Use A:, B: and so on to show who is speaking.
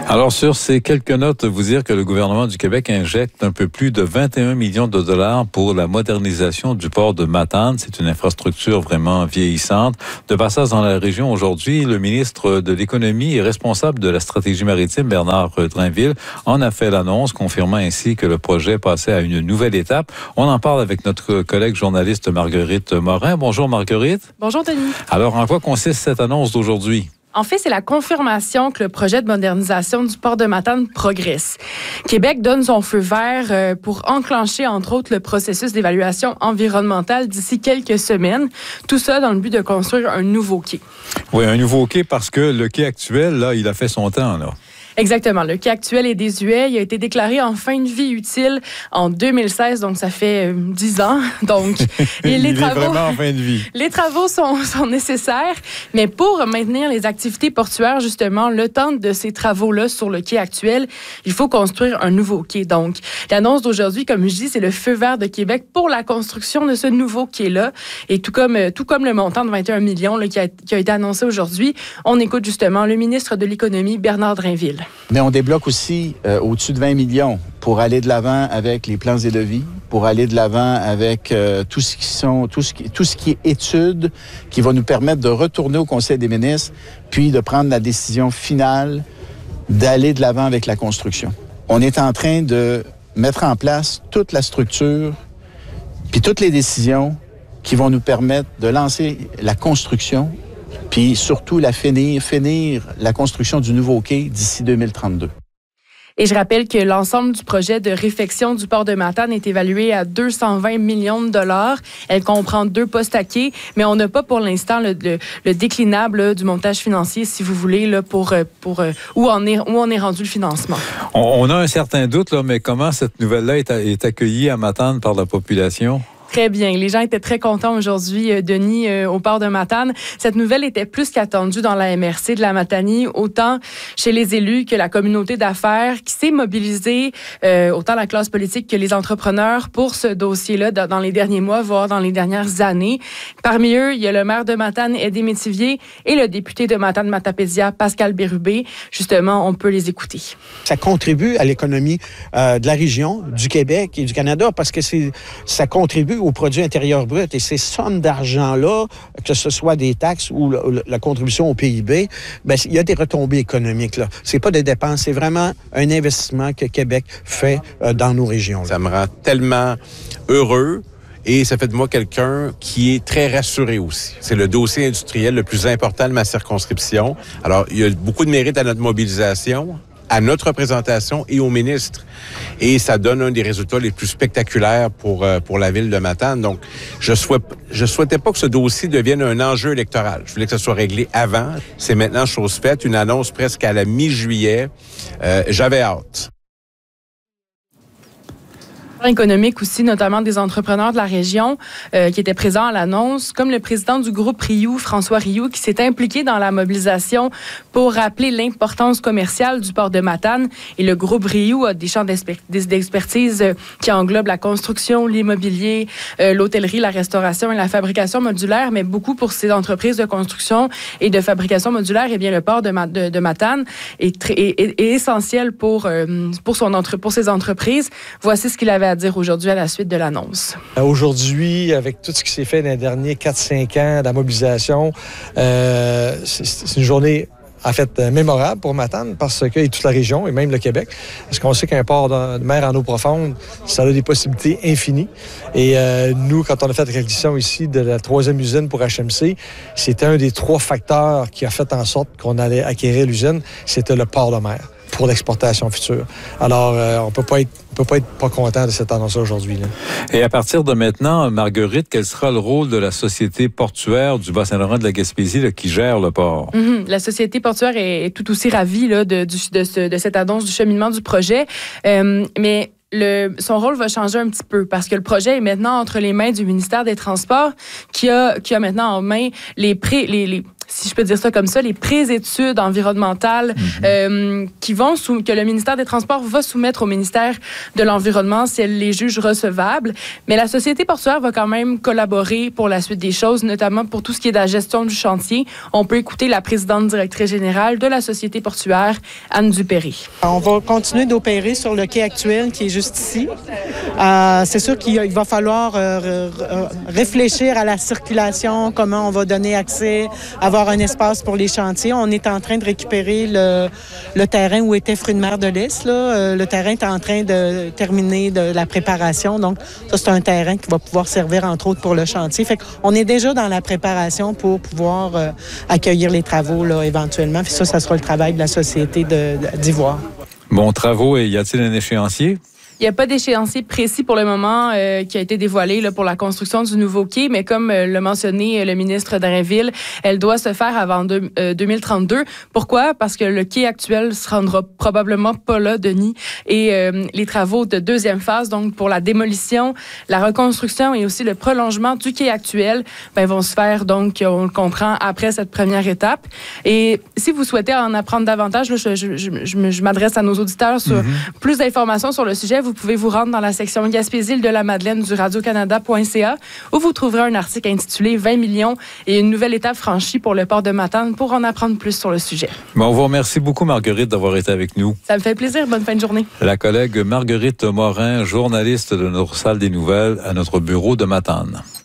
A: Alors, sur ces quelques notes, vous dire que le gouvernement du Québec injecte un peu plus de 21 millions de dollars pour la modernisation du port de Matane. C'est une infrastructure vraiment vieillissante. De passage dans la région aujourd'hui, le ministre de l'Économie et responsable de la stratégie maritime, Bernard Drainville, en a fait l'annonce, confirmant ainsi que le projet passait à une nouvelle étape. On en parle avec notre collègue journaliste Marguerite Morin. Bonjour Marguerite.
B: Bonjour Denis.
A: Alors, en quoi consiste cette annonce d'aujourd'hui?
B: En fait, c'est la confirmation que le projet de modernisation du port de Matane progresse. Québec donne son feu vert pour enclencher, entre autres, le processus d'évaluation environnementale d'ici quelques semaines. Tout ça dans le but de construire un nouveau quai.
A: Oui, un nouveau quai parce que le quai actuel, là, il a fait son temps, là.
B: Exactement. Le quai actuel est désuet. Il a été déclaré en fin de vie utile en 2016, donc ça fait 10 ans. Donc,
A: il est vraiment en fin de vie.
B: Les travaux sont nécessaires, mais pour maintenir les activités portuaires, justement, le temps de ces travaux-là sur le quai actuel, il faut construire un nouveau quai. Donc, l'annonce d'aujourd'hui, comme je dis, c'est le feu vert de Québec pour la construction de ce nouveau quai-là. Et tout comme le montant de 21 millions là, qui a été annoncé aujourd'hui, on écoute justement le ministre de l'Économie, Bernard Drainville.
C: Mais on débloque aussi au-dessus de 20 millions pour aller de l'avant avec les plans et devis, pour aller de l'avant avec tout ce qui est études qui va nous permettre de retourner au Conseil des ministres, puis de prendre la décision finale d'aller de l'avant avec la construction. On est en train de mettre en place toute la structure, puis toutes les décisions qui vont nous permettre de lancer la construction, puis surtout finir la construction du nouveau quai d'ici 2032.
B: Et je rappelle que l'ensemble du projet de réfection du port de Matane est évalué à 220 millions de dollars. Elle comprend 2 postes à quai, mais on n'a pas pour l'instant le déclinable là, du montage financier, si vous voulez, là, pour où en est rendu le financement.
A: On a un certain doute, là, mais comment cette nouvelle-là est accueillie à Matane par la population?
B: Très bien. Les gens étaient très contents aujourd'hui, Denis, au port de Matane. Cette nouvelle était plus qu'attendue dans la MRC de la Matanie, autant chez les élus que la communauté d'affaires qui s'est mobilisée, autant la classe politique que les entrepreneurs pour ce dossier-là dans les derniers mois, voire dans les dernières années. Parmi eux, il y a le maire de Matane, Eddie Métivier, et le député de Matane-Matapédia, Pascal Bérubé. Justement, on peut les écouter.
D: Ça contribue à l'économie de la région, du Québec et du Canada, parce que ça contribue au produit intérieur brut. Et ces sommes d'argent-là, que ce soit des taxes ou la contribution au PIB, bien, il y a des retombées économiques, là. C'est pas des dépenses, c'est vraiment un investissement que Québec fait dans nos régions, là.
E: Ça me rend tellement heureux. Et ça fait de moi quelqu'un qui est très rassuré aussi. C'est le dossier industriel le plus important de ma circonscription. Alors, il y a beaucoup de mérite à notre mobilisation, à notre représentation et au ministre. Et ça donne un des résultats les plus spectaculaires pour la ville de Matane. Donc, je souhaitais pas que ce dossier devienne un enjeu électoral. Je voulais que ça soit réglé avant. C'est maintenant chose faite, une annonce presque à la mi-juillet. J'avais hâte.
B: Économique aussi, notamment des entrepreneurs de la région qui étaient présents à l'annonce, comme le président du groupe Rioux, François Rioux, qui s'est impliqué dans la mobilisation pour rappeler l'importance commerciale du port de Matane. Et le groupe Rioux a des champs d'expertise qui englobent la construction, l'immobilier, l'hôtellerie, la restauration et la fabrication modulaire, mais beaucoup pour ces entreprises de construction et de fabrication modulaire, eh bien le port de Matane est essentiel pour ces entreprises. Voici ce qu'il avait à dire aujourd'hui à la suite de l'annonce.
F: Aujourd'hui, avec tout ce qui s'est fait dans les derniers 4-5 ans de la mobilisation, c'est une journée en fait mémorable pour Matane parce que et toute la région et même le Québec. Parce qu'on sait qu'un port de mer en eau profonde, ça a des possibilités infinies. Et nous, quand on a fait la réquisition ici de la 3e usine pour HMC, c'était un des 3 facteurs qui a fait en sorte qu'on allait acquérir l'usine, c'était le port de mer pour l'exportation future. Alors, on peut pas être pas content de cette annonce aujourd'hui, là.
A: Et à partir de maintenant, Marguerite, quel sera le rôle de la Société portuaire du Bas-Saint-Laurent de la Gaspésie là, qui gère le port?
B: La Société portuaire est tout aussi ravie là, de cette annonce du cheminement du projet. Mais son rôle va changer un petit peu parce que le projet est maintenant entre les mains du ministère des Transports qui a maintenant en main les si je peux dire ça comme ça, les pré-études environnementales que le ministère des Transports va soumettre au ministère de l'Environnement si elle les juge recevables. Mais la société portuaire va quand même collaborer pour la suite des choses, notamment pour tout ce qui est de la gestion du chantier. On peut écouter la présidente directrice générale de la société portuaire, Anne Dupéry.
G: On va continuer d'opérer sur le quai actuel qui est juste ici. C'est sûr qu'il va falloir réfléchir à la circulation, comment on va donner accès, avoir un espace pour les chantiers. On est en train de récupérer le terrain où était Fruits de mer de l'Est. Le terrain est en train de terminer de la préparation. Donc, ça, c'est un terrain qui va pouvoir servir, entre autres, pour le chantier. Fait qu'on est déjà dans la préparation pour pouvoir accueillir les travaux là, éventuellement. Puis ça sera le travail de la société d'y voir.
A: Bon, travaux, et y a-t-il un échéancier?
B: Il n'y a pas d'échéancier précis pour le moment qui a été dévoilé là, pour la construction du nouveau quai, mais comme l'a mentionné le ministre Drainville, elle doit se faire avant 2032. Pourquoi? Parce que le quai actuel se rendra probablement pas là, Denis, et les travaux de deuxième phase, donc pour la démolition, la reconstruction et aussi le prolongement du quai actuel, vont se faire, donc, on le comprend, après cette première étape. Et si vous souhaitez en apprendre davantage, là, je m'adresse à nos auditeurs sur plus d'informations sur le sujet. Vous pouvez vous rendre dans la section Gaspésie-Île-de-la-Madeleine du radiocanada.ca où vous trouverez un article intitulé 20 millions et une nouvelle étape franchie pour le port de Matane pour en apprendre plus sur le sujet.
A: Bon, on vous remercie beaucoup, Marguerite, d'avoir été avec nous.
B: Ça me fait plaisir. Bonne fin de journée.
A: La collègue Marguerite Morin, journaliste de notre salle des nouvelles à notre bureau de Matane.